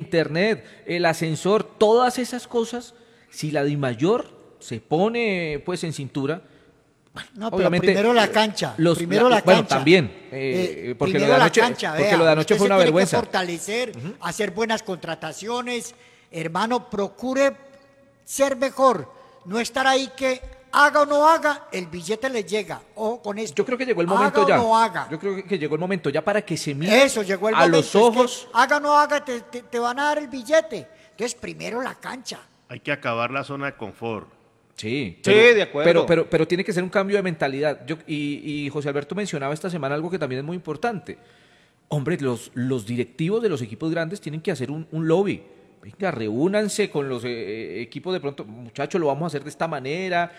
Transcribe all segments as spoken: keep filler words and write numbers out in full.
internet, el ascensor, todas esas cosas, si la DIMAYOR se pone pues en cintura, no, pero obviamente, primero la cancha, los, primero la, la bueno, cancha. también, eh, eh, porque, lo de, anoche, cancha, porque vea, lo de anoche fue una vergüenza. Tiene que fortalecer, uh-huh. hacer buenas contrataciones, hermano, procure ser mejor, no estar ahí que haga o no haga, el billete le llega. Ojo con esto. Yo creo que llegó el momento haga ya. O no haga. Yo creo que llegó el momento ya para que se mire Eso, llegó el a momento, los ojos. Es que haga o no haga, te, te, te van a dar el billete. Entonces, primero la cancha. Hay que acabar la zona de confort. Sí, pero, sí, de acuerdo. Pero, pero, pero tiene que ser un cambio de mentalidad. Yo, y, y José Alberto mencionaba esta semana algo que también es muy importante. Hombre, los, los directivos de los equipos grandes tienen que hacer un, un lobby. Venga, reúnanse con los eh, equipos de pronto, muchachos, lo vamos a hacer de esta manera.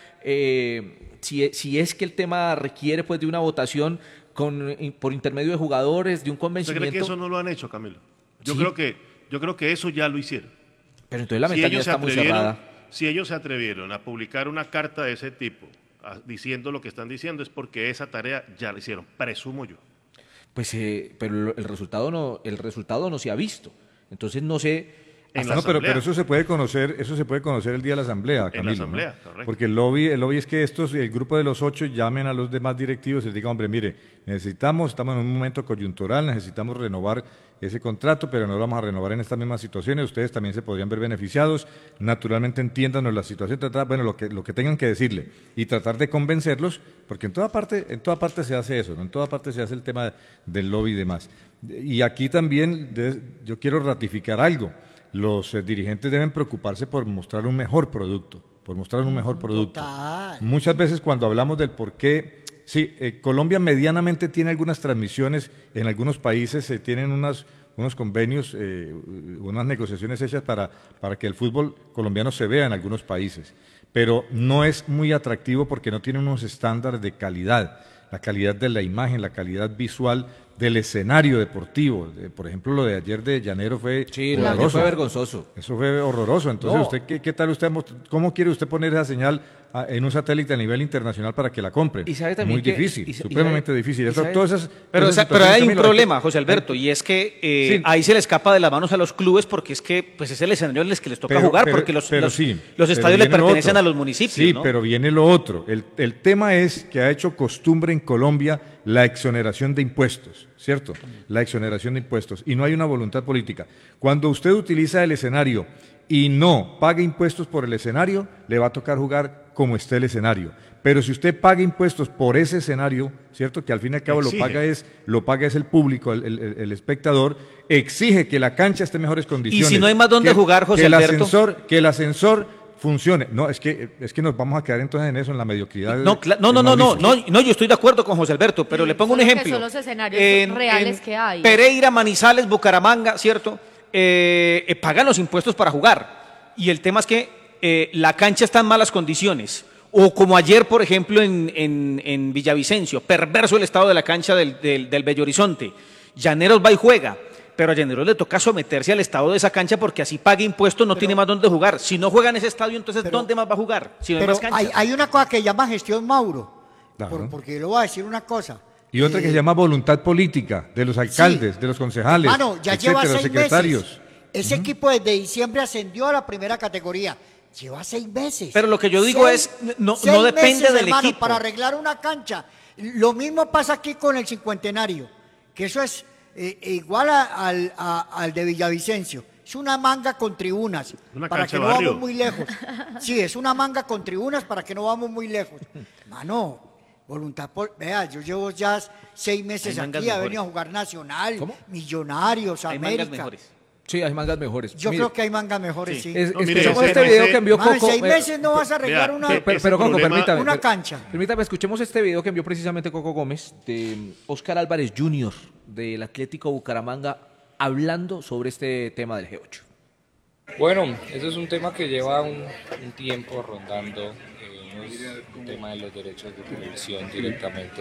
Eh, si, si es que el tema requiere pues de una votación con, por intermedio de jugadores, de un convencimiento. ¿Usted cree que eso no lo han hecho, Camilo? Yo sí. creo que yo creo que eso ya lo hicieron. Pero entonces la mentalidad si está muy cerrada. Si ellos se atrevieron a publicar una carta de ese tipo, a, diciendo lo que están diciendo, es porque esa tarea ya la hicieron, presumo yo. Pues, eh, pero el resultado no, el resultado no se ha visto. Entonces no sé. No, pero, pero eso se puede conocer, eso se puede conocer el día de la asamblea, Camilo, en la asamblea, ¿no? Correcto. Porque el lobby, el lobby es que estos, el grupo de los ocho llamen a los demás directivos y les digan, hombre, mire, necesitamos, estamos en un momento coyuntural, necesitamos renovar ese contrato, pero no lo vamos a renovar en estas mismas situaciones, ustedes también se podrían ver beneficiados, naturalmente entiéndanos la situación, tratar, bueno, lo que, lo que tengan que decirle y tratar de convencerlos, porque en toda parte, en toda parte se hace eso, ¿no? En toda parte se hace el tema del lobby y demás. Y aquí también de, yo quiero ratificar algo. Los eh, dirigentes deben preocuparse por mostrar un mejor producto, por mostrar un mejor producto. Total. Muchas veces cuando hablamos del por qué, sí, eh, Colombia medianamente tiene algunas transmisiones, en algunos países se eh, tienen unas, unos convenios, eh, unas negociaciones hechas para, para que el fútbol colombiano se vea en algunos países, pero no es muy atractivo porque no tiene unos estándares de calidad, la calidad de la imagen, la calidad visual del escenario deportivo. Por ejemplo, lo de ayer de Llanero fue sí, horroroso. Fue vergonzoso. Eso fue horroroso. Entonces, no. usted ¿qué, qué tal usted, cómo quiere usted poner esa señal a, en un satélite a nivel internacional para que la compren? Y sabe también Muy que, difícil, y, supremamente y sabe, difícil. Eso, sabe, todas esas, pero, esas pero hay un Camilo, problema, que, José Alberto, y es que eh, sí. ahí se le escapa de las manos a los clubes porque es que pues es el escenario en el que les toca pero, jugar pero, porque los, pero los, sí, los estadios le pertenecen a los municipios. Sí, ¿no? pero viene lo otro. El, el tema es que ha hecho costumbre en Colombia la exoneración de impuestos, ¿cierto? La exoneración de impuestos. Y no hay una voluntad política. Cuando usted utiliza el escenario y no paga impuestos por el escenario, le va a tocar jugar como esté el escenario. Pero si usted paga impuestos por ese escenario, ¿cierto? Que al fin y al cabo lo paga, es, lo paga es el público, el, el, el espectador, exige que la cancha esté en mejores condiciones. Y si no hay más donde que, jugar, José que el Alberto. Ascensor, que el ascensor funcione. No, es que, es que nos vamos a quedar entonces en eso, en la mediocridad. No, no, no, no, no, no, no, yo estoy de acuerdo con José Alberto, pero sí, le pongo un ejemplo. Que son los escenarios en, reales en que hay. Pereira, Manizales, Bucaramanga, ¿cierto? Eh, eh, pagan los impuestos para jugar. Y el tema es que eh, la cancha está en malas condiciones. O como ayer, por ejemplo, en, en, en Villavicencio, perverso el estado de la cancha del, del, del Bello Horizonte. Llaneros va y juega. Pero a Llaneros le toca someterse al estado de esa cancha porque así paga impuestos, no pero, tiene más dónde jugar. Si no juega en ese estadio, entonces pero, ¿dónde más va a jugar? Si no pero hay, más hay, hay una cosa que llama gestión Mauro, claro. por, porque yo le voy a decir una cosa. Y otra eh, que se llama voluntad política, de los alcaldes, sí, de los concejales, hermano, ya etcétera, lleva seis los secretarios. Meses. Ese uh-huh. equipo desde diciembre ascendió a la primera categoría. Lleva seis meses. Pero lo que yo digo seis, es, no, no depende meses, del hermano, equipo. Para arreglar una cancha. Lo mismo pasa aquí con el cincuentenario, que eso es eh, igual a, al, a, al de Villavicencio. Es una manga con tribunas, una para que no barrio. vamos muy lejos. Sí, es una manga con tribunas para que no vamos muy lejos. Mano, voluntad, por, vea, yo llevo ya seis meses aquí, he venido a jugar Nacional, ¿Cómo? Millonarios, hay América. mangas mejores. Sí, hay mangas mejores. Yo mire, creo que hay mangas mejores, sí. sí. Es, no, mire, escuchemos ese, este video ese, que envió man, Coco. En seis meses no vas a arreglar vea, una... Pero, pero, pero Coco, problema, permítame. Una cancha. Permítame, escuchemos este video que envió precisamente Coco Gómez de Óscar Álvarez junior del Atlético Bucaramanga hablando sobre este tema del G ocho. Bueno, eso es un tema que lleva un, un tiempo rondando, eh, no es un tema de los derechos de televisión directamente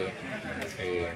eh,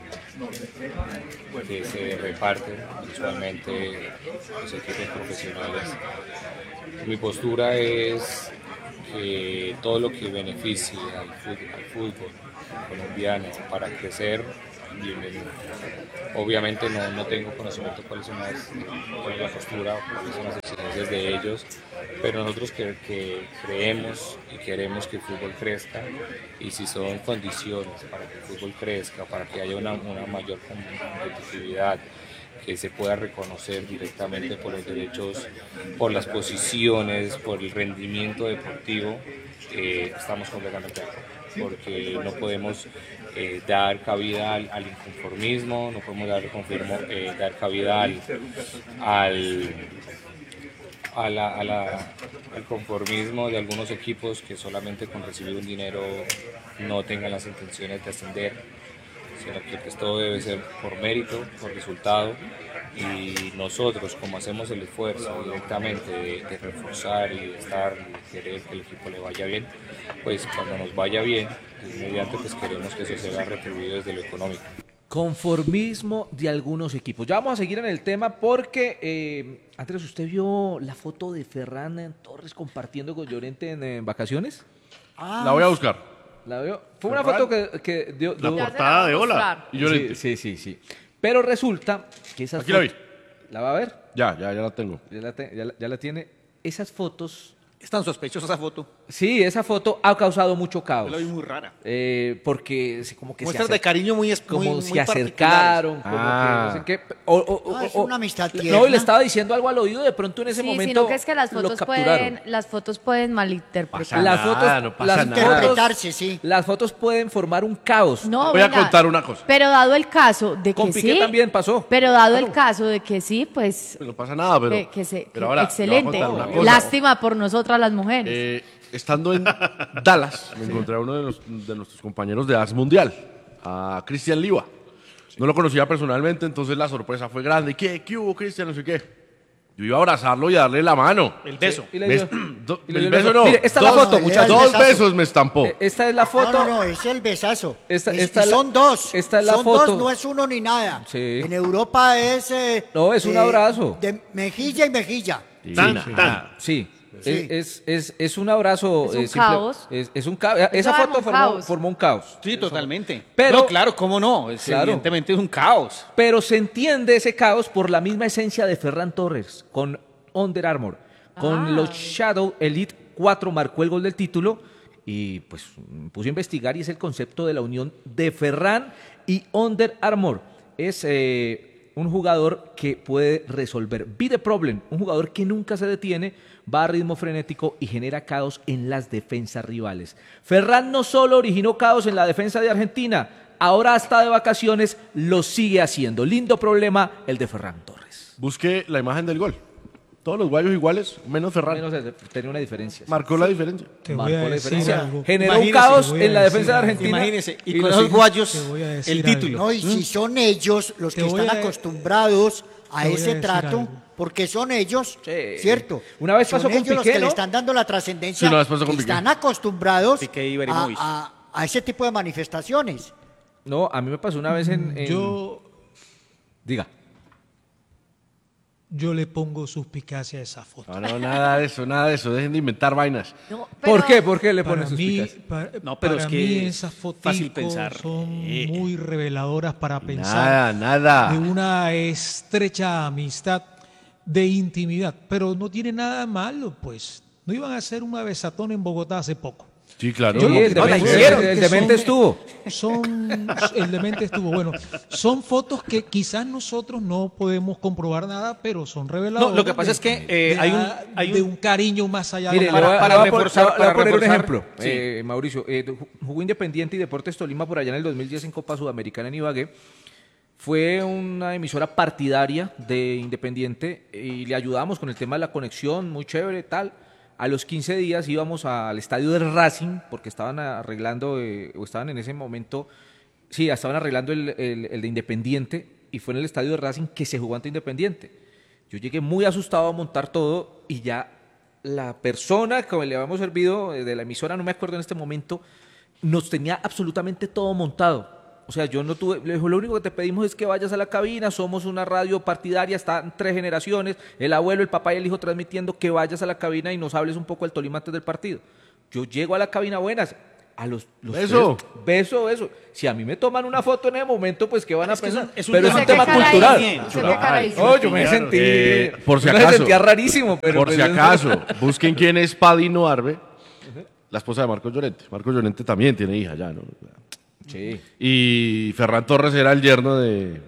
que se reparten usualmente los equipos profesionales. Mi postura es que todo lo que beneficie al fútbol, al fútbol colombiano para crecer bienvenido. Obviamente no, no tengo conocimiento cuáles son las, cuál es la postura, cuáles son las exigencias de ellos, pero nosotros que, que creemos y queremos que el fútbol crezca, y si son condiciones para que el fútbol crezca, para que haya una, una mayor competitividad, que se pueda reconocer directamente por los derechos, por las posiciones, por el rendimiento deportivo, eh, estamos completamente de acuerdo, porque no podemos eh, dar cabida al, al inconformismo, no podemos dar, confirmo, eh, dar cabida al, al, a la, a la, al conformismo de algunos equipos que solamente con recibir un dinero no tengan las intenciones de ascender, sino que pues, todo debe ser por mérito, por resultado, y nosotros, como hacemos el esfuerzo directamente de, de reforzar y de estar y de querer que el equipo le vaya bien, pues cuando nos vaya bien, inmediatamente pues queremos que eso se vea retribuido desde lo económico. Conformismo de algunos equipos. Ya vamos a seguir en el tema porque, eh, Andrés, ¿usted vio la foto de Ferran Torres compartiendo con Llorente en, en vacaciones? Ah, La voy a buscar. ¿La veo? Fue una foto que, que dio... La dio- portada de Ola. Y yo sí, le- sí, sí, sí. Pero resulta que esas Aquí la vi. fotos... ¿La va a ver? Ya, ya, ya la tengo. Ya la, te- ya la- ya la tiene. Esas fotos... Es tan sospechosa esa foto. Sí, esa foto ha causado mucho caos. Yo la vi muy rara. Eh, porque se- como que Muestras se de cariño muy, es- como muy, muy se particulares. acercaron, como Ah. que no sé qué. O, o- o- Ah, es o- una amistad No, tierna. y le estaba diciendo algo al oído, de pronto en ese Sí, momento sino que es que las lo fotos capturaron. pueden, las fotos pueden malinterpretar. Las nada, fotos, no pasa las nada. fotos- Interpretarse, sí. Las fotos pueden formar un caos. No, Voy a venga, contar una cosa. Pero dado el caso de que Con Piqué sí, también pasó. pero dado el caso de que sí, pues Pues no pasa nada, pero. que, que se, pero que- ahora, le excelente. voy a contar una cosa. Lástima por nosotras las mujeres. Eh, estando en Dallas, me encontré a uno de, los- de nuestros compañeros de As Mundial, a Cristian Liva. No lo conocía personalmente, entonces la sorpresa fue grande. ¿Qué? ¿Qué hubo, Cristian? No sé qué. Yo iba a abrazarlo y a darle la mano. El beso. Y le Me- dio- do- y le el dio el beso beso. no. Mire, esta es dos, la foto, no, muchachos. el Dos besazo. besos me estampó. Eh, Esta es la foto. No, no, no, es el besazo. Esta- Es- esta y es la- son dos. esta es la son foto. dos, no es uno ni nada. Sí. En Europa es... eh, No, es un abrazo. De mejilla y mejilla. Tan, Sí, tan. Sí. Sí. Es, es, es un abrazo. Es un eh, simple- caos. Es, es un caos. Esa arma foto un formó, caos. formó un caos. Sí, totalmente. Pero- No, claro, cómo no. Es, Claro. Evidentemente es un caos. Pero se entiende ese caos por la misma esencia de Ferran Torres con Under Armour. Con Ah. los Shadow Elite cuatro marcó el gol del título y pues me puse a investigar y es el concepto de la unión de Ferran y Under Armour. Es eh, un jugador que puede resolver. Be the problem, un jugador que nunca se detiene, va a ritmo frenético y genera caos en las defensas rivales. Ferran no solo originó caos en la defensa de Argentina, ahora hasta de vacaciones lo sigue haciendo. Lindo problema el de Ferran Torres. Busqué la imagen del gol. Todos los guayos iguales, menos Ferran. Menos ese, tenía una diferencia. Marcó la diferencia. Te Marcó voy a la decir diferencia. algo. Generó un Imagínese, caos te voy a en la decir defensa de algo. Argentina. Imagínense. Y, y con lo esos sigue- guayos, te voy a decir el algo. título. No, y si son ellos los Te que voy están a- acostumbrados a te voy a ese decir trato, algo. porque son ellos, Sí. ¿cierto? Una vez son pasó con ellos los Piqué, que ¿no? le están dando la trascendencia. Sí, una vez pasó con y Piqué. están acostumbrados Piqué y a, Ibrahimovic. a- a ese tipo de manifestaciones. No, a mí me pasó una vez en... en- Yo, Diga. yo le pongo suspicacia a esa foto. No, no, nada de eso, nada de eso. Dejen de inventar vainas. No, ¿Por pero- qué? ¿Por qué le Para pones mí, suspicacia? para, No, pero para es que mí es esas fotos fácil pensar. son Eh. muy reveladoras para Nada, pensar nada. de una estrecha amistad, de intimidad, pero no tiene nada malo, pues. No iban a hacer una besatón en Bogotá hace poco. Sí, claro. Sí, No, el no, la demente, hicieron. el Que demente son- estuvo. Son, el demente estuvo. Bueno, son fotos que quizás nosotros no podemos comprobar nada, pero son reveladoras. No, lo que pasa de- es que de, eh, hay un, a- hay de un- un cariño más allá Mire, de le voy a- para le voy a pon- reforzar- le voy a para poner un reforzar, ejemplo, sí. eh, Mauricio. eh, ju- jugó Independiente y Deportes Tolima por allá en el dos mil diez en Copa Sudamericana en Ibagué. Fue una emisora partidaria de Independiente y le ayudamos con el tema de la conexión, muy chévere, tal. A los quince días íbamos al estadio del Racing, porque estaban arreglando, eh, o estaban en ese momento, sí, estaban arreglando el, el- el de Independiente, y fue en el estadio de Racing que se jugó ante Independiente. Yo llegué muy asustado a montar todo, y ya la persona que le habíamos servido eh, de la emisora, no me acuerdo en este momento, nos tenía absolutamente todo montado. O sea, yo no tuve, le dijo, lo único que te pedimos es que vayas a la cabina, somos una radio partidaria, están tres generaciones, el abuelo, el papá y el hijo transmitiendo, que vayas a la cabina y nos hables un poco del Tolima antes del partido. Yo llego a la cabina, buenas, a los, los Beso. tres, beso, beso. Si a mí me toman una foto en ese momento, pues ¿qué van a Es que es pensar? un- es un pero es tema un tema que cara cultural. ahí, usted qué cara ahí. Oh, yo me Claro. sentí, Eh, por si uno se acaso. sentía rarísimo, pero Por pues si es- acaso, busquen quién es Padino Arbe, la esposa de Marcos Llorente. Marcos Llorente también tiene hija ya, ¿no? Sí. Y Ferran Torres era el yerno de,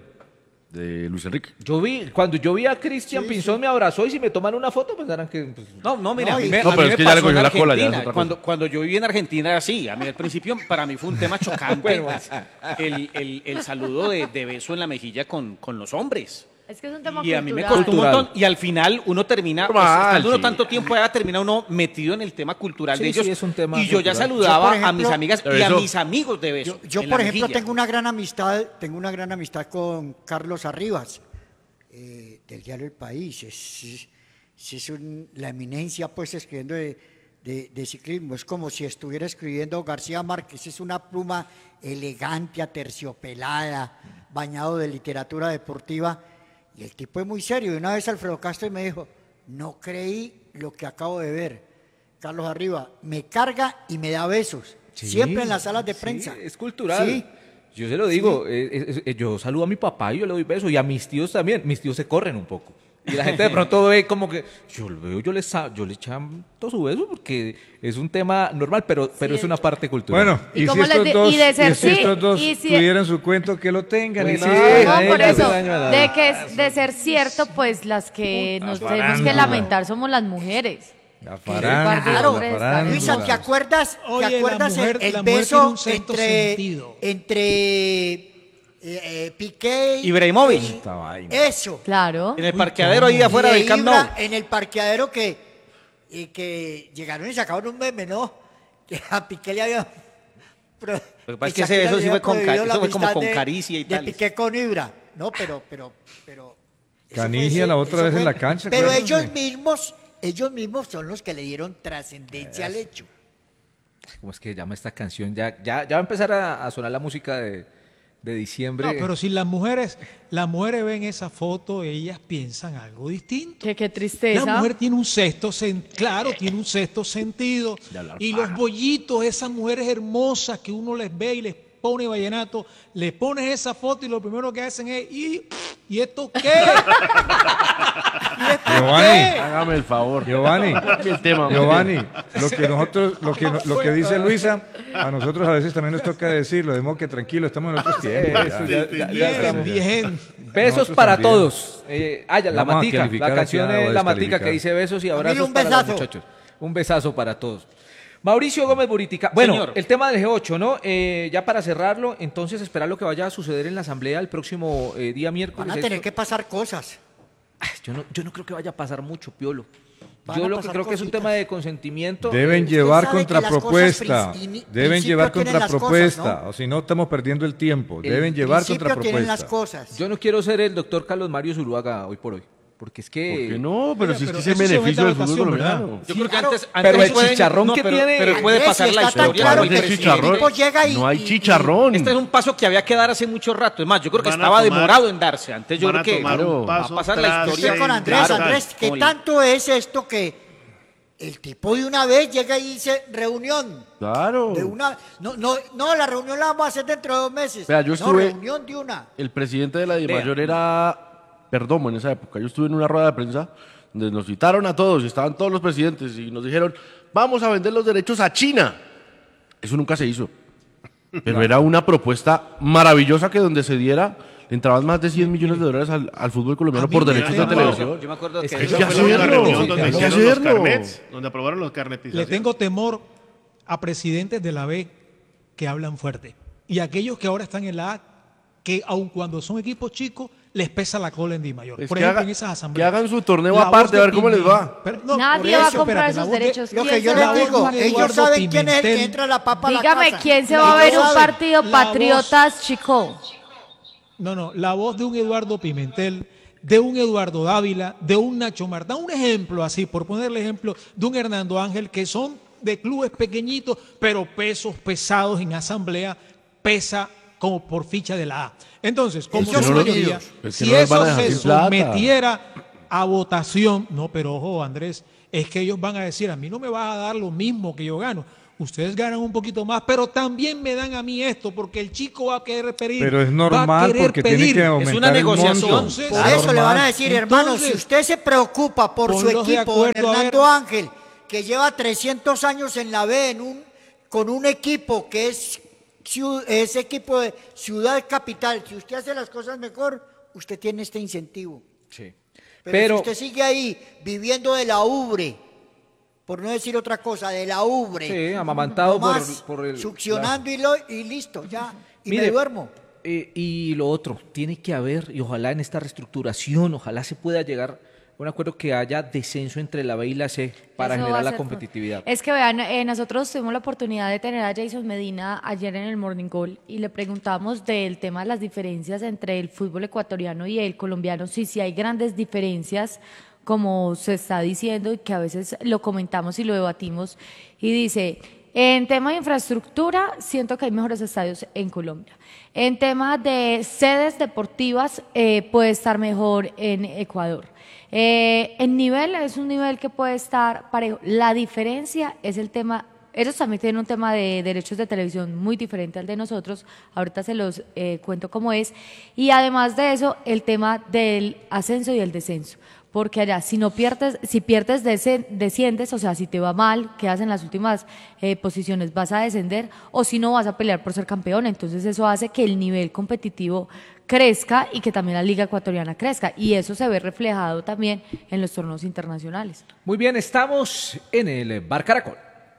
de Luis Enrique. Yo vi, cuando yo vi a Cristian Pinzón me abrazó y si me toman una foto pensarán que... pues, No, no, mira, No, a mí y- me, No, a mí pero me es que ya le pasó en cogió la cola, ya es Argentina. otra cosa. Cuando, cuando yo viví en Argentina era así. A mí al principio para mí fue un tema chocante Bueno, el, el- el saludo de, de beso en la mejilla con, con los hombres. Es que es un tema Y a mí me cultural. costó un Cultural. montón. Y al final uno termina, pues, Normal, estando uno sí. tanto tiempo allá, termina uno metido en el tema cultural Sí, de ellos. sí, es un tema y yo ya cultural. saludaba Yo, por a mis ejemplo, amigas ¿de y a beso? mis amigos de beso. Yo, yo, en la por ejemplo, mejilla. tengo una gran amistad, tengo una gran amistad con Carlos Arribas, eh, del diario El País. Es, es- es un- la eminencia, pues, escribiendo de, de- de ciclismo. Es como si estuviera escribiendo García Márquez. Es una pluma elegante, aterciopelada, bañado de literatura deportiva. Y el tipo es muy serio. Y una vez Alfredo Castro me dijo, no creí lo que acabo de ver. Carlos Arriba me carga y me da besos. Sí, Siempre en las salas de sí, prensa. es cultural. Sí. Yo se lo digo, eh, eh, eh, yo saludo a mi papá y yo le doy besos y a mis tíos también. Mis tíos se corren un poco. Y la gente de pronto ve como que yo lo veo, yo les sa- yo le chanto su beso porque es un tema normal, pero, pero es una parte cultural. Bueno, ¿Y y, si cómo les estos di- dos, y de ser y si sí, estos dos y si- tuvieran su cuento, que lo tengan. Pues eso sí, es, No, nadie por le hace eso, daño a nadie. de que es- de ser cierto, pues las que nos tenemos que farándula. lamentar somos las mujeres. La farándula, farándula, la la farándula. Luisa, ¿te acuerdas, Oye, ¿te la acuerdas mujer- el, el la mujer beso tiene un sexto entre, sentido. entre eh, eh, Piqué y Ibrahimovic. y- Esta vaina. Eso. Claro. En el parqueadero ahí afuera Y de del Camp Nou. Ibra, en el parqueadero que, y que llegaron y sacaron un meme, ¿no? Que a Piqué le había... pro- Lo que pasa es que Shakira ese- eso le sí había fue con ca- prohibido la eso fue como amistad con de- caricia y de tales. Piqué con Ibra. No, pero... pero, pero eso fue Canigia ese- la otra eso vez en fue- la cancha, Pero acuérdense. ellos mismos, ellos mismos son los que le dieron trascendencia al hecho. ¿Cómo es que se llama esta canción? Ya, ya, ya va a empezar a, a sonar la música de, de diciembre. No, pero si las mujeres, las mujeres ven esa foto, ellas piensan algo distinto. Qué, qué La tristeza. mujer tiene un sexto sen- claro, tiene un sexto sentido. Y los bollitos, esas mujeres hermosas que uno les ve y les pone vallenato, les pones esa foto y lo primero que hacen es, ¿y, ¿y esto qué? ¿Y esto Giovanni, qué? Hágame el favor. Giovanni, El tema. Giovanni, lo que nosotros, lo que, no- lo que dice Luisa, a nosotros a veces también nos toca decirlo, de modo que tranquilo, estamos en otros tiempos. Eso, ya. ya- ya- ya Bien, estamos. bien. Besos Nosotros para también. todos. Eh, ah, ya, la Vamos a matica. calificar La aquí canción a- o es la matica descalificar. que dice besos y Camilo, abrazos un para los besazo. muchachos. Un besazo para todos. Mauricio Gómez Buritica. Bueno, Señor. el tema del G ocho, ¿no? Eh, ya para cerrarlo, entonces esperar lo que vaya a suceder en la asamblea el próximo eh, día miércoles. Van a tener Esto- que pasar cosas. Ay, yo, no, yo no creo que vaya a pasar mucho, Piolo. Van Yo a lo que pasar creo que es un cositas. tema de consentimiento. Deben Usted llevar sabe que las contrapropuesta, cosas prin- deben principio llevar tienen las contrapropuesta, cosas, ¿no? o si no estamos perdiendo el tiempo, El deben llevar Principio tienen las contrapropuesta. cosas. Yo no quiero ser el doctor Carlos Mario Zuluaga hoy por hoy. Porque es que. ¿Por qué no? Pero Oiga, si es pero que es el eso se beneficio somete a del fútbol votación, ¿verdad? colombiano. Yo creo que Claro, antes, pero antes el pueden- chicharrón que pero, tiene- pero puede Andrés, pasar si la está tan historia. claro como el que el presidente. tipo llega y- No hay y- y- chicharrón. Este es un paso que había que dar hace mucho rato. Es más, yo creo que Van a estaba tomar- demorado en darse. Antes yo van creo a que tomar Claro. un va a paso pasar la tras historia. Estoy con Andrés, central. Andrés, ¿qué Como el- tanto es esto que el tipo de una vez llega y dice reunión? Claro. De una, no, no, no, la reunión la vamos a hacer dentro de dos meses. Vea, yo No, estuve- reunión de una. El presidente de la Vea. DIMAYOR era Perdomo en esa época. Yo estuve en una rueda de prensa donde nos citaron a todos y estaban todos los presidentes y nos dijeron, vamos a vender los derechos a China. Eso nunca se hizo. Pero era una propuesta maravillosa que donde se diera, le entraban más de cien millones de dólares al, al fútbol colombiano A mí por me derechos de tengo- televisión. Yo me acuerdo que Es que Hay Esa que fue la única hacerlo, reunión donde hay que hicieron los hacerlo. carnets, donde aprobaron los carnetizaciones. Le tengo temor a presidentes de la B que hablan fuerte. Y aquellos que ahora están en la A, que aun cuando son equipos chicos, les pesa la cola en Di Mayor. Es Por que ejemplo, haga- en esas que asambleas. hagan su torneo La aparte, voz a de ver cómo les Pimentel. va. Pero, no, Nadie por va a eso, comprar espérate, la esos voz de- derechos. Lo ¿Quién que yo se les va a ver digo, un Eduardo ellos saben quién es el que Pimentel. entra la papa a la Dígame, casa. ¿quién se va a ver Ellos un saben. partido La voz- Patriotas Chico? No, no, la voz de un Eduardo Pimentel, de un Eduardo Dávila, de un Nacho Martán, un ejemplo así, por ponerle ejemplo, de un Hernando Ángel, que son de clubes pequeñitos, pero pesos pesados en asamblea, pesa como por ficha de la A. Entonces, como Ellos su son mayoría, unidos. Es que si no les van a eso dejar se sin plata. sometiera a votación, no, pero ojo, Andrés, es que ellos van a decir, a mí no me vas a dar lo mismo que yo gano. ustedes ganan un poquito más, pero también me dan a mí esto, porque el chico va a querer pedir. Pero es va a normal querer porque tiene pedir. que aumentar Es una el negociación. monto. Entonces, Por Es eso le van normal. a decir, hermano, Entonces, si usted se preocupa por su ponlos de equipo, acuerdo, a Hernando ver. Ángel, que lleva trescientos años en la B, en un, con un equipo que es, ciu- es equipo de ciudad capital, si usted hace las cosas mejor, usted tiene este incentivo. Sí. Pero, Pero, si usted sigue ahí viviendo de la ubre, por no decir otra cosa, de la ubre, sí, amamantado por, nomás por el... succionando y, lo- y listo, ya, y Mire, me duermo. Eh, y lo otro, tiene que haber, y ojalá en esta reestructuración, ojalá se pueda llegar a un acuerdo que haya descenso entre la B y la C para Eso va generar a la ser- competitividad. Es que vean, eh, nosotros tuvimos la oportunidad de tener a Jason Medina ayer en el Morning Call y le preguntamos del tema de las diferencias entre el fútbol ecuatoriano y el colombiano, si sí hay grandes diferencias, como se está diciendo y que a veces lo comentamos y lo debatimos, y dice, en tema de infraestructura, siento que hay mejores estadios en Colombia. En tema de sedes deportivas, eh, puede estar mejor en Ecuador. Eh, en nivel, es un nivel que puede estar parejo. La diferencia es el tema, ellos también tienen un tema de derechos de televisión muy diferente al de nosotros, ahorita se los eh, cuento cómo es, y además de eso, el tema del ascenso y el descenso. Porque allá, si no pierdes, si pierdes, desen- desciendes, o sea, si te va mal, quedas en las últimas eh, posiciones, vas a descender, o si no, vas a pelear por ser campeón. Entonces, eso hace que el nivel competitivo crezca y que también la Liga Ecuatoriana crezca. Y eso se ve reflejado también en los torneos internacionales. Muy bien, estamos en el Bar Caracol.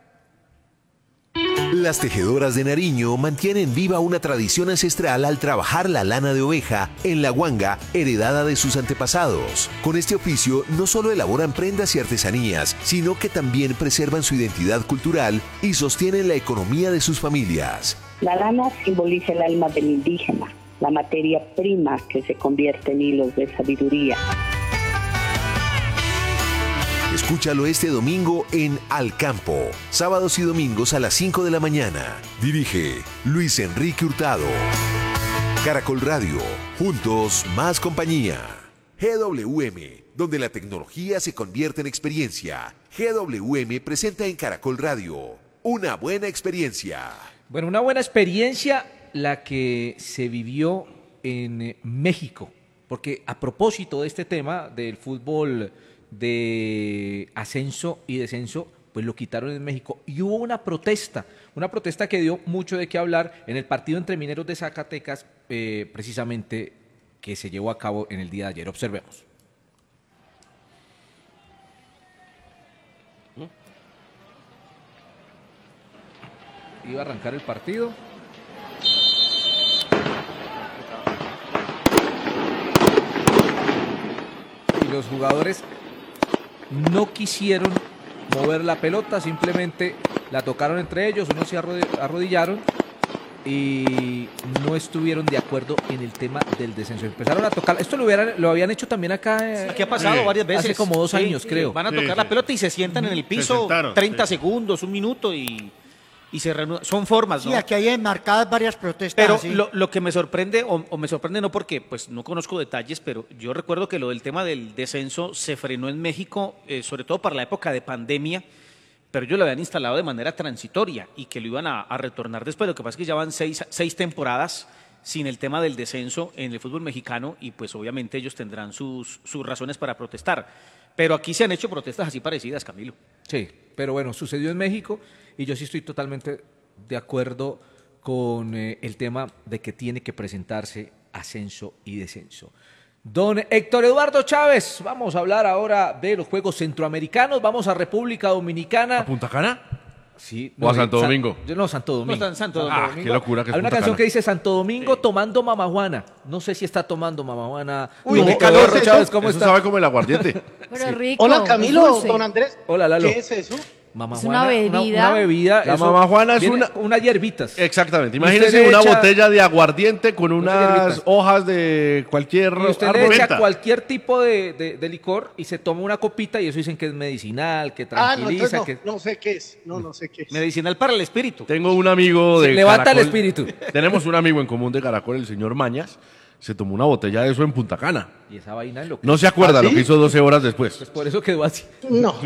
Las tejedoras de Nariño mantienen viva una tradición ancestral al trabajar la lana de oveja en la guanga heredada de sus antepasados. Con este oficio no solo elaboran prendas y artesanías, sino que también preservan su identidad cultural y sostienen la economía de sus familias. La lana simboliza el alma del indígena, la materia prima que se convierte en hilos de sabiduría. Escúchalo este domingo en Al Campo, sábados y domingos a las cinco de la mañana. Dirige Luis Enrique Hurtado. Caracol Radio, juntos más compañía. G W M, donde la tecnología se convierte en experiencia. G W M presenta en Caracol Radio una buena experiencia. Bueno, una buena experiencia la que se vivió en eh, México, porque a propósito de este tema del fútbol de ascenso y descenso, pues lo quitaron en México y hubo una protesta, una protesta que dio mucho de qué hablar en el partido entre Mineros de Zacatecas, eh, precisamente que se llevó a cabo en el día de ayer. Observemos. Iba a arrancar el partido. Y los jugadores no quisieron mover la pelota, simplemente la tocaron entre ellos, unos se arrodillaron y no estuvieron de acuerdo en el tema del descenso. Empezaron a tocar, esto lo, hubieran, lo habían hecho también acá. Eh, Aquí ha pasado Sí. varias veces. Hace como dos Sí, años, creo. Van a Sí, tocar sí. la pelota y se sientan en el Se piso sentaron, treinta sí. segundos, un minuto y, y se reanudan. Son formas, Sí, ¿no? aquí hay enmarcadas varias protestas. Pero así. lo, lo que me sorprende, o, o me sorprende no porque pues no conozco detalles, pero yo recuerdo que lo del tema del descenso se frenó en México, eh, sobre todo para la época de pandemia, pero ellos lo habían instalado de manera transitoria y que lo iban a, a retornar después. Lo que pasa es que ya van seis, seis temporadas sin el tema del descenso en el fútbol mexicano y pues obviamente ellos tendrán sus, sus razones para protestar. Pero aquí se han hecho protestas así parecidas, Camilo. Sí, pero bueno, sucedió en México y yo sí estoy totalmente de acuerdo con eh, el tema de que tiene que presentarse ascenso y descenso. Don Héctor Eduardo Chávez, vamos a hablar ahora de los Juegos Centroamericanos, vamos a República Dominicana. ¿A Punta Cana? Sí, ¿O a no, Santo San- Domingo? yo no, Santo Domingo. No, San- Santo Santo Ah, qué locura que es Hay una Punta canción Cana. que dice Santo Domingo tomando mamajuana. No sé si está tomando mamajuana. Uy, Don qué Héctor calor, Eduardo Chávez, ¿cómo Eso está? sabe como el aguardiente. Pero rico. Hola Camilo, dulce. don Andrés. Hola, Lalo. ¿Qué es eso? Mamajuana, Es una bebida. Una, bebida. La eso mamajuana es viene- una- unas hierbitas. Exactamente. Y usted Imagínese le una echa- botella de aguardiente con Unas unas hierbitas. hojas de cualquier Y usted le árbol. echa Menta. cualquier tipo de, de- de licor y se toma una copita y eso dicen que es medicinal, que Ah, no, tranquiliza, entonces que no, no sé qué es. No, no sé qué es. Medicinal para el espíritu. Tengo un amigo de levanta el Caracol. espíritu. Tenemos un amigo en común de Caracol, el señor Mañas, se tomó una botella de eso en Punta Cana. Y esa vaina en lo que... No se acuerda ¿Ah, sí? lo que hizo doce horas después. Pues por eso quedó así. No.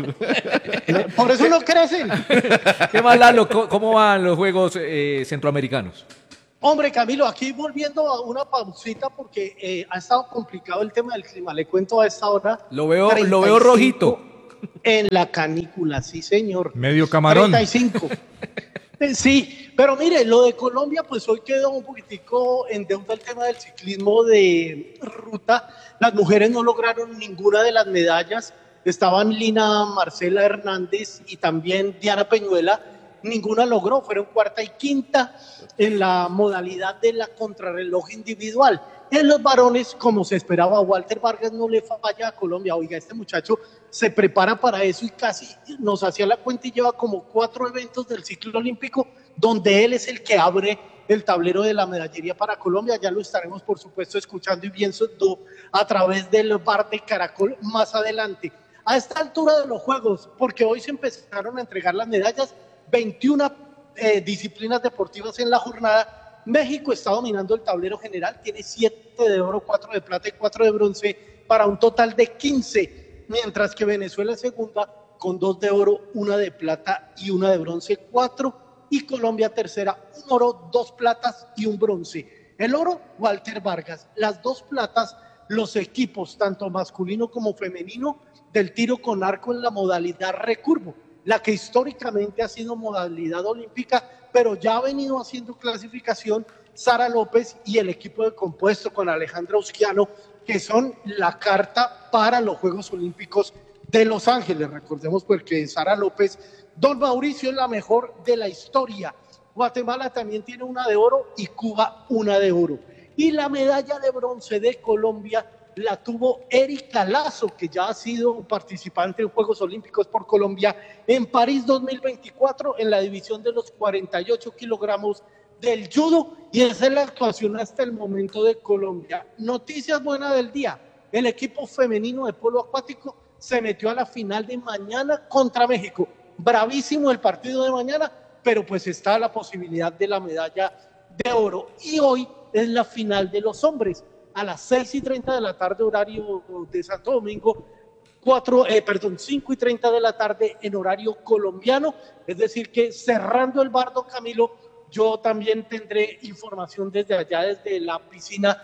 Por eso no crecen. ¿Qué más, Lalo? ¿Cómo- ¿Cómo van los Juegos eh, Centroamericanos? Hombre, Camilo, aquí volviendo a una pausita porque eh, ha estado complicado el tema del clima. Le cuento a esta hora. Lo veo, lo treinta y veo cinco rojito. En la canícula, sí, señor. Medio camarón. treinta y cinco. Eh, Sí, pero mire, lo de Colombia, pues hoy quedó un poquitico en deuda el tema del ciclismo de ruta. Las mujeres no lograron ninguna de las medallas. Estaban Lina Marcela Hernández y también Diana Peñuela. Ninguna logró, fueron cuarta y quinta en la modalidad de la contrarreloj individual. En los varones, como se esperaba, Walter Vargas no le falla a Colombia. Oiga, este muchacho se prepara para eso y casi nos hacía la cuenta y lleva como cuatro eventos del ciclo olímpico donde él es el que abre el tablero de la medallería para Colombia. Ya lo estaremos, por supuesto, escuchando y viendo a través del bar de Caracol más adelante. A esta altura de los Juegos, porque hoy se empezaron a entregar las medallas, veintiuna eh, disciplinas deportivas en la jornada. México está dominando el tablero general, tiene siete de oro, cuatro de plata y cuatro de bronce, para un total de quince, mientras que Venezuela es segunda con dos de oro, una de plata y una de bronce, cuatro, y Colombia tercera, un oro, dos platas y un bronce. El oro, Walter Vargas, las dos platas, los equipos, tanto masculino como femenino, del tiro con arco en la modalidad recurvo, la que históricamente ha sido modalidad olímpica, pero ya ha venido haciendo clasificación Sara López y el equipo de compuesto con Alejandra Usquiano, que son la carta para los Juegos Olímpicos de Los Ángeles. Recordemos porque Sara López, don Mauricio, es la mejor de la historia. Guatemala también tiene una de oro y Cuba una de oro. Y la medalla de bronce de Colombia la tuvo Erika Lazo, que ya ha sido participante en Juegos Olímpicos por Colombia en París dos mil veinticuatro en la división de los cuarenta y ocho kilogramos del judo, y esa es la actuación hasta el momento de Colombia. Noticias buenas del día: el equipo femenino de polo acuático se metió a la final de mañana contra México. Bravísimo el partido de mañana, pero pues está la posibilidad de la medalla de oro. Y hoy es la final de los hombres a las seis y treinta de la tarde, horario de Santo Domingo, cuatro, eh, perdón, cinco y treinta de la tarde en horario colombiano. Es decir que cerrando el bardo, Camilo, yo también tendré información desde allá, desde la piscina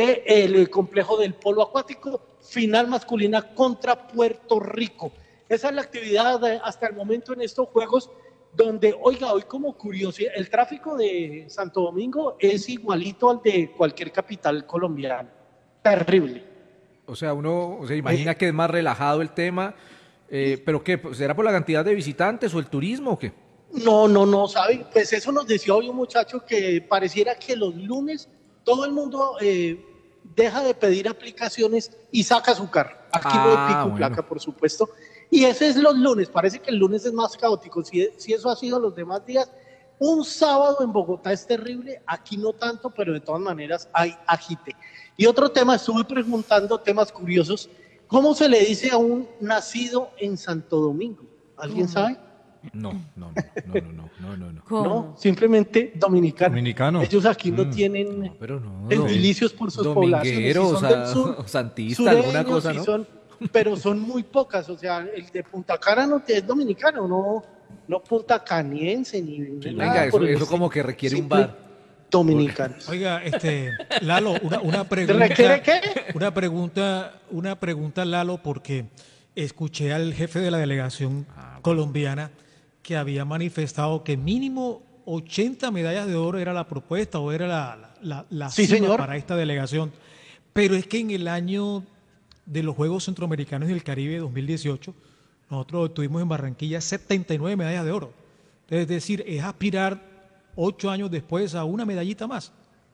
del complejo del polo acuático, final masculina contra Puerto Rico. Esa es la actividad de, hasta el momento en estos Juegos, donde, oiga, hoy como curiosidad, el tráfico de Santo Domingo es igualito al de cualquier capital colombiana. Terrible. O sea, uno se imagina que es más relajado el tema, eh, pero ¿qué? ¿Será por la cantidad de visitantes o el turismo o qué? No, no, no, ¿sabe? Pues eso nos decía hoy un muchacho que pareciera que los lunes todo el mundo eh, deja de pedir aplicaciones y saca su carro. Aquí no hay Ah, pico y bueno. placa, por supuesto. Y ese es los lunes, parece que el lunes es más caótico. Si, si eso ha sido los demás días, un sábado en Bogotá es terrible, aquí no tanto, pero de todas maneras hay agite. Y otro tema, estuve preguntando temas curiosos, ¿cómo se le dice a un nacido en Santo Domingo? ¿Alguien sabe? No, no, no, no, no, no, no, no. ¿Cómo? No, simplemente dominicano. Dominicano. Ellos aquí no Mm. tienen Pero no, edilicios por sus poblaciones. dominguero, Si o son sea, del sur, o santista, alguna sureños, cosa, si ¿no? son- pero son muy pocas. O sea, el de Punta Cana no es dominicano, no, no puntacaniense ni nada Venga, por eso, el eso estilo. como que requiere un Simple bar. Dominicanos. Oiga, este, Lalo, una, una pregunta. ¿Requiere qué? Una pregunta, una pregunta, Lalo, porque escuché al jefe de la delegación colombiana que había manifestado que mínimo ochenta medallas de oro era la propuesta o era la, la, la Sí, cima señor. para esta delegación. Pero es que en el año de los Juegos Centroamericanos y del Caribe dos mil dieciocho, nosotros obtuvimos en Barranquilla setenta y nueve medallas de oro. Es decir, es aspirar ocho años después a una medallita más.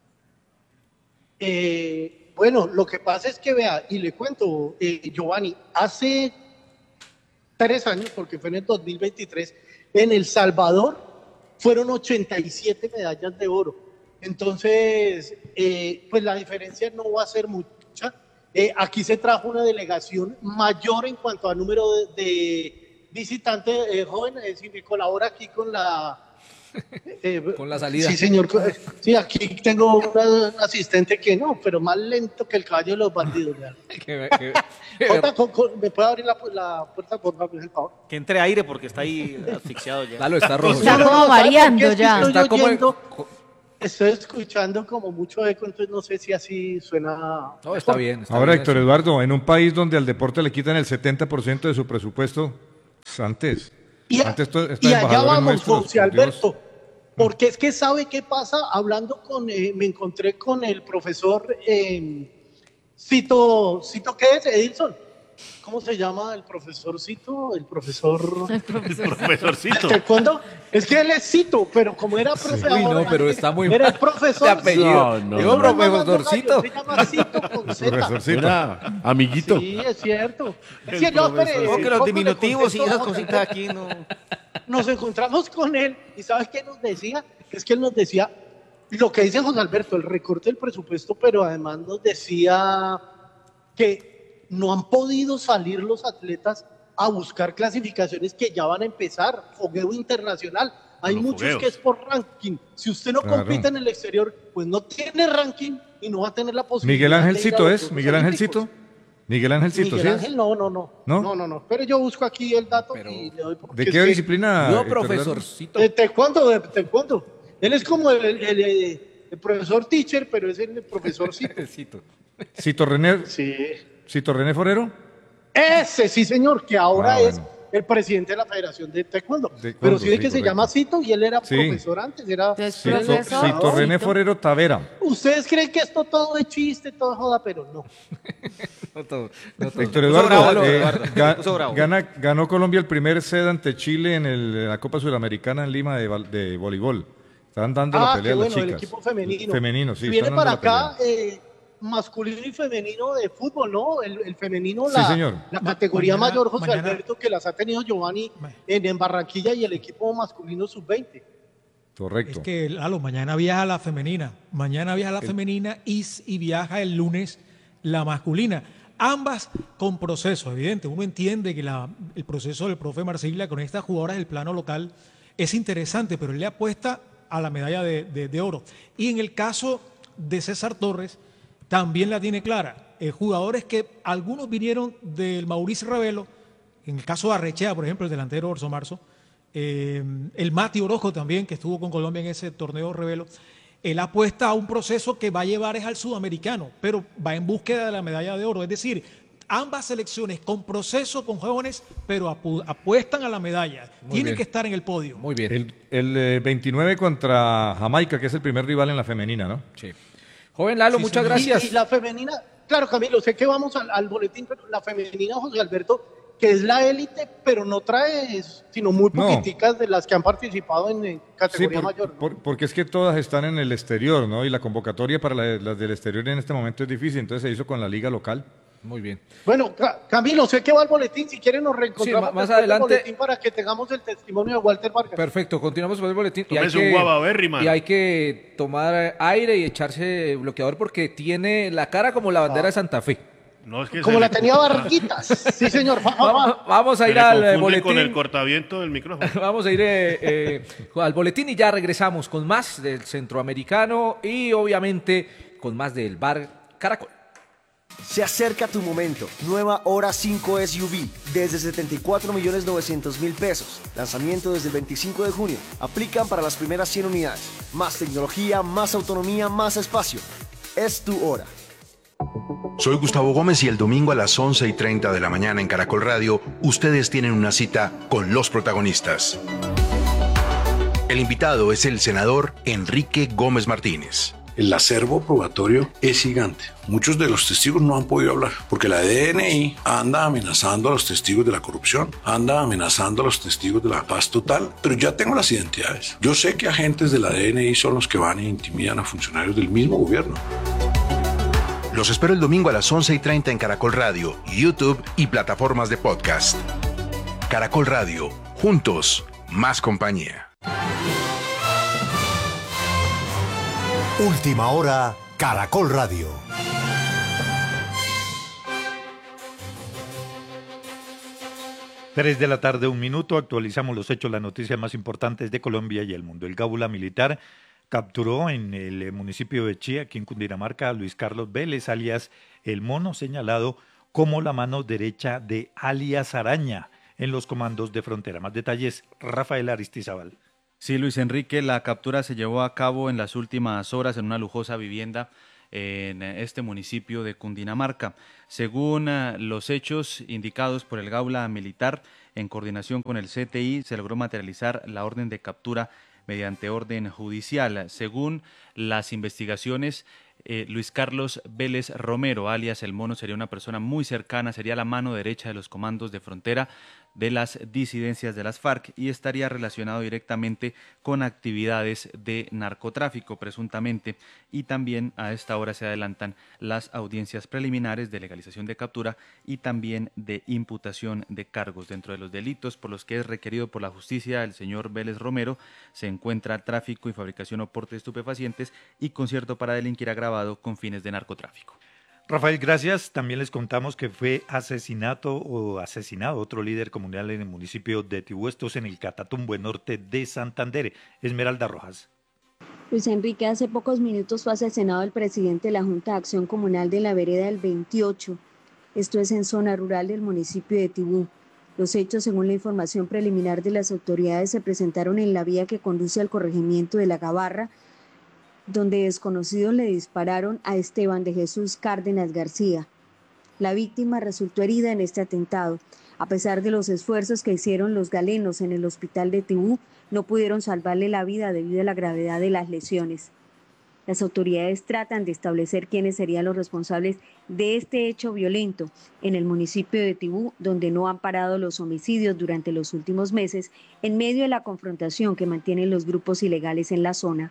Eh, bueno, lo que pasa es que, vea, y le cuento, eh, Giovanni, hace tres años, porque fue en el dos mil veintitrés, en El Salvador fueron ochenta y siete medallas de oro. Entonces, eh, pues la diferencia no va a ser mucha. Eh, aquí se trajo una delegación mayor en cuanto a número de, de visitantes eh, jóvenes, es decir, que colabora aquí con la Eh, Con la salida. Sí, señor. Sí, aquí tengo una- un asistente que no, pero más lento que el caballo de los bandidos. ¿verdad? Que- que- Jota, con- con- ¿me puede abrir la, la puerta, por favor? Por favor? Que entre aire porque está ahí asfixiado ya. Lalo, está rojo. Está No, no, como no, ¿sabe por mareando qué? Es que ya. Estoy, Está como- oyendo, estoy escuchando como mucho eco, entonces no sé si así suena. No, está bien. está Ahora, bien Héctor eso. Eduardo, en un país donde al deporte le quitan el setenta por ciento de su presupuesto, pues, antes, Y, a- antes to- estos y allá embajadores vamos, nuestros, José por Dios. Alberto, porque es que sabe qué pasa, hablando con, eh, me encontré con el profesor eh, Cito, ¿Cito qué es, Edilson? ¿Cómo se llama el profesor Cito? El profesor... El profesorcito. ¿Taekwondo? Es que él es Cito, pero como era profe Uy, ahora, no, pero está muy era el mal. profesor De apellido. No, no, Digo, no. profesorcito. Se llama Cito con Z. Profesorcito. Era amiguito. Sí, es cierto. Es El que no, espere, profesor. Como que los póngale diminutivos y contexto esas a José cositas Alberto. aquí no. Nos encontramos con él y ¿sabes qué nos decía? Es que él nos decía lo que dice José Alberto, el recorte del presupuesto, pero además nos decía que no han podido salir los atletas a buscar clasificaciones que ya van a empezar, fogueo internacional. Hay Los muchos fogueos. que es por ranking. Si usted no Claro. compite en el exterior, pues no tiene ranking y no va a tener la posibilidad. Miguel de ir a Angelcito los es, Juegos Miguel Olímpicos. Angelcito. Miguel Angelcito, Miguel ¿sí es? Ángel, no, no, no, ¿No? no, no, no. Pero yo busco aquí el dato Pero- y le doy porque ¿De es qué que- disciplina? Yo, Héctor Eduardo? profesorcito. de taekwondo, de taekwondo. Él es como el, el- el- el profesor teacher, pero es el profesor Cito. Cito. Cito René, Sí. Cito René Forero. Ese sí, señor, que ahora Ah, es bueno. el presidente de la Federación de Taekwondo. Taekwondo, pero sí de sí, que se correcto. llama Cito y él era Sí. profesor antes. Era, Es Cito, profesor. Cito René Forero Tavera. Ustedes creen que esto todo es chiste, todo es joda, pero no. No todo, no todo. Héctor Puso bravo, Eduardo, eh, Eduardo. ga- Puso bravo. gana- ganó Colombia el primer set ante Chile en, el- en la Copa Sudamericana en Lima de, val- de voleibol. Están dando la Ah, pelea qué a las bueno, el chicas. equipo femenino. Femenino, sí. Viene están para dando la acá eh, masculino y femenino de fútbol, ¿no? El, el femenino, Sí, la, señor. la Ma- categoría mañana- mayor, José mañana- Alberto, que las ha tenido Giovanni Ma- en, en Barranquilla y el equipo masculino sub veinte. Correcto. Es que, Lalo, mañana viaja la femenina. Mañana viaja la femenina y, y viaja el lunes la masculina. Ambas con proceso, evidente. Uno entiende que la- el proceso del profe Marsiglia con estas jugadoras del plano local es interesante, pero él le apuesta a la medalla de, de- de oro. Y en el caso de César Torres, también la tiene clara. Eh, jugadores que algunos vinieron del Mauricio Ravelo, en el caso de Arrechea, por ejemplo, el delantero Orso Marzo, eh, el Mati Orozco también, que estuvo con Colombia en ese torneo Revelo, él apuesta a un proceso que va a llevar es al sudamericano, pero va en búsqueda de la medalla de oro. Es decir, ambas selecciones con proceso, con jóvenes, pero apu- apuestan a la medalla. Muy Tienen bien. que estar en el podio. Muy bien. El, el, eh, veintinueve contra Jamaica, que es el primer rival en la femenina, ¿no? Sí. Joven Lalo, Sí, muchas señor. gracias. Y, y la femenina, claro, Camilo, sé que vamos al, al boletín, pero la femenina, José Alberto, que es la élite, pero no trae, sino muy No. poquiticas de las que han participado en, en Sí, categoría por- mayor. ¿no? por- porque es que todas están en el exterior, ¿no? Y la convocatoria para la- las del exterior en este momento es difícil, entonces se hizo con la liga local. Muy bien. Bueno, Ca- Camilo, sé que va al boletín, si quieren nos Sí, reencontramos ma- más después del adelante- boletín para que tengamos el testimonio de Walter Vargas. Perfecto, continuamos con el boletín. Y hay, Tómese un que, guavaberry, man. y hay que tomar aire y echarse bloqueador porque tiene la cara como la bandera de Santa Fe. No, es que Como se la le- tenía Barriguitas. Sí, señor. Va- va- va. Vamos, vamos a se ir le al eh, confunde boletín. con el cortaviento del micrófono. Vamos a ir eh, eh, al boletín y ya regresamos con más del centroamericano y obviamente con más del bar Caracol. Se acerca tu momento. Nueva Hora cinco S U V desde setenta y cuatro millones novecientos mil pesos. Lanzamiento desde el veinticinco de junio. Aplican para las primeras cien unidades. Más tecnología, más autonomía, más espacio. Es tu hora. Soy Gustavo Gómez y el domingo a las once y treinta de la mañana en Caracol Radio, ustedes tienen una cita con los protagonistas. El invitado es el senador Enrique Gómez Martínez. El acervo probatorio es gigante. Muchos de los testigos no han podido hablar porque la D N I anda amenazando a los testigos de la corrupción, anda amenazando a los testigos de la paz total, pero ya tengo las identidades. Yo sé que agentes de la D N I son los que van e intimidan a funcionarios del mismo gobierno. Los espero el domingo a las once y treinta en Caracol Radio, YouTube y plataformas de podcast. Caracol Radio, juntos, más compañía. Última hora, Caracol Radio. Tres de la tarde, un minuto, actualizamos los hechos, las noticias más importantes de Colombia y el mundo. El Gaula Militar capturó en el municipio de Chía, aquí en Cundinamarca, a Luis Carlos Vélez, alias El Mono, señalado como la mano derecha de alias Araña en los comandos de frontera. Más detalles, Rafael Aristizábal. Sí, Luis Enrique, la captura se llevó a cabo en las últimas horas en una lujosa vivienda en este municipio de Cundinamarca. Según uh, los hechos indicados por el Gaula Militar, en coordinación con el C T I, se logró materializar la orden de captura mediante orden judicial. Según las investigaciones, eh, Luis Carlos Vélez Romero, alias El Mono, sería una persona muy cercana, sería la mano derecha de los comandos de frontera de las disidencias de las FARC y estaría relacionado directamente con actividades de narcotráfico, presuntamente, y también a esta hora se adelantan las audiencias preliminares de legalización de captura y también de imputación de cargos. Dentro de los delitos por los que es requerido por la justicia el señor Vélez Romero se encuentra tráfico y fabricación o porte de estupefacientes y concierto para delinquir agravado con fines de narcotráfico. Rafael, gracias. También les contamos que fue asesinato o asesinado otro líder comunal en el municipio de Tibú, estos en el Catatumbo, norte de Santander. Esmeralda Rojas. Luis Enrique, hace pocos minutos fue asesinado el presidente de la Junta de Acción Comunal de la Vereda del veintiocho. Esto es en zona rural del municipio de Tibú. Los hechos, según la información preliminar de las autoridades, se presentaron en la vía que conduce al corregimiento de La Gabarra, donde desconocidos le dispararon a Esteban de Jesús Cárdenas García. La víctima resultó herida en este atentado. A pesar de los esfuerzos que hicieron los galenos en el hospital de Tibú, no pudieron salvarle la vida debido a la gravedad de las lesiones. Las autoridades tratan de establecer quiénes serían los responsables de este hecho violento en el municipio de Tibú, donde no han parado los homicidios durante los últimos meses, en medio de la confrontación que mantienen los grupos ilegales en la zona.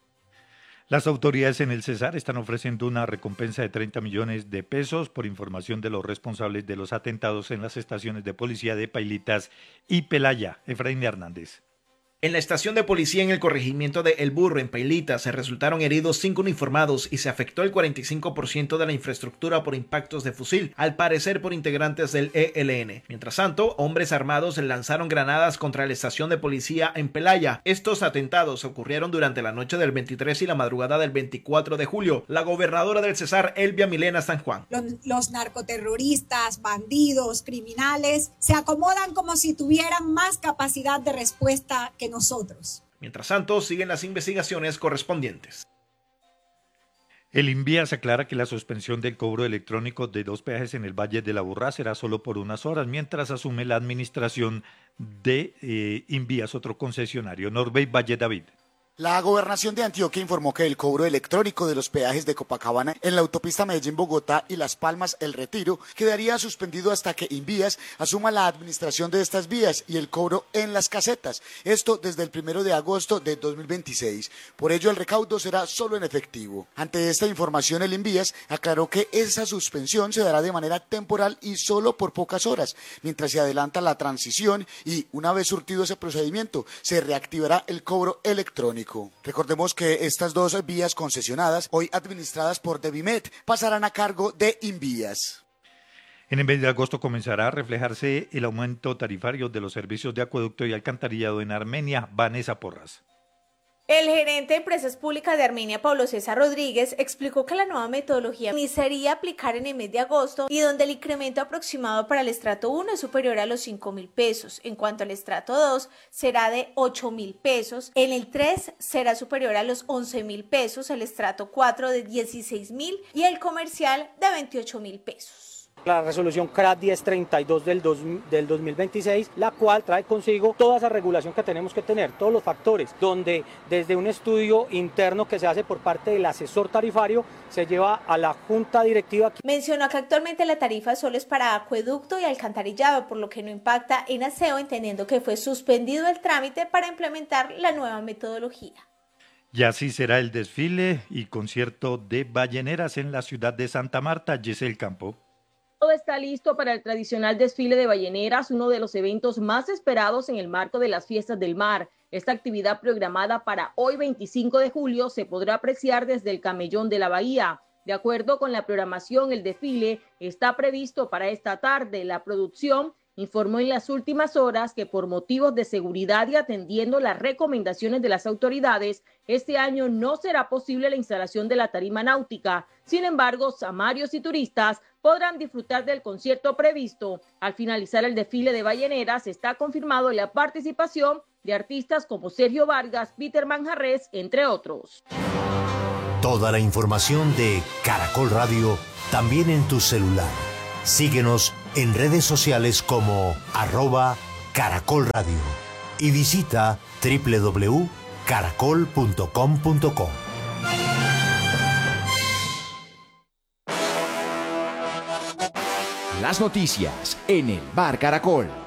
Las autoridades en el Cesar están ofreciendo una recompensa de treinta millones de pesos por información de los responsables de los atentados en las estaciones de policía de Pailitas y Pelaya. Efraín Hernández. En la estación de policía en el corregimiento de El Burro, en Pailitas, se resultaron heridos cinco uniformados y se afectó el cuarenta y cinco por ciento de la infraestructura por impactos de fusil, al parecer por integrantes del E L N. Mientras tanto, hombres armados lanzaron granadas contra la estación de policía en Pelaya. Estos atentados ocurrieron durante la noche del veintitrés y la madrugada del veinticuatro de julio. La gobernadora del Cesar, Elvia Milena San Juan. Los, los narcoterroristas, bandidos, criminales, se acomodan como si tuvieran más capacidad de respuesta que nosotros. Mientras tanto, siguen las investigaciones correspondientes. El INVIAS aclara que la suspensión del cobro electrónico de dos peajes en el Valle de la Burrá será solo por unas horas, mientras asume la administración de eh, INVIAS, otro concesionario. Norbey Valle David. La Gobernación de Antioquia informó que el cobro electrónico de los peajes de Copacabana en la autopista Medellín-Bogotá y Las Palmas-El Retiro quedaría suspendido hasta que INVIAS asuma la administración de estas vías y el cobro en las casetas. Esto desde el primero de agosto de dos mil veintiséis. Por ello, el recaudo será solo en efectivo. Ante esta información, el INVIAS aclaró que esa suspensión se dará de manera temporal y solo por pocas horas, mientras se adelanta la transición y, una vez surtido ese procedimiento, se reactivará el cobro electrónico. Recordemos que estas dos vías concesionadas, hoy administradas por Devimet, pasarán a cargo de INVIAS. En el mes de agosto comenzará a reflejarse el aumento tarifario de los servicios de acueducto y alcantarillado en Armenia. Vanessa Porras. El gerente de Empresas Públicas de Armenia, Pablo César Rodríguez, explicó que la nueva metodología iniciaría a aplicar en el mes de agosto y donde el incremento aproximado para el estrato uno es superior a los cinco mil pesos. En cuanto al estrato dos, será de ocho mil pesos. En el tres será superior a los once mil pesos, el estrato cuatro de dieciséis mil y el comercial de veintiocho mil pesos. La resolución C R A diez treinta y dos del, dos, del dos mil veintiséis, la cual trae consigo toda esa regulación que tenemos que tener, todos los factores, donde desde un estudio interno que se hace por parte del asesor tarifario, se lleva a la junta directiva. Mencionó que actualmente la tarifa solo es para acueducto y alcantarillado, por lo que no impacta en aseo, entendiendo que fue suspendido el trámite para implementar la nueva metodología. Y así será el desfile y concierto de balleneras en la ciudad de Santa Marta. Giselle Campo. Todo está listo para el tradicional desfile de balleneras, uno de los eventos más esperados en el marco de las fiestas del mar. Esta actividad programada para hoy veinticinco de julio se podrá apreciar desde el Camellón de la Bahía. De acuerdo con la programación, el desfile está previsto para esta tarde. La producción informó en las últimas horas que por motivos de seguridad y atendiendo las recomendaciones de las autoridades, este año no será posible la instalación de la tarima náutica. Sin embargo, samarios y turistas podrán disfrutar del concierto previsto. Al finalizar el desfile de balleneras, está confirmado la participación de artistas como Sergio Vargas, Peter Manjarres, entre otros. Toda la información de Caracol Radio también en tu celular. Síguenos en redes sociales como arroba Caracol Radio y visita doble u doble u doble u punto caracol punto com punto co. Las noticias en el Bar Caracol.